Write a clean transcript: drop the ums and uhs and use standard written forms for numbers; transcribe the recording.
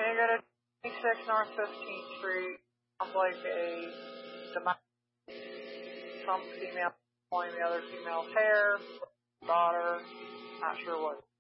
you go to 26 North 15th Street. Sounds like some female pulling the other female's hair, daughter, not sure what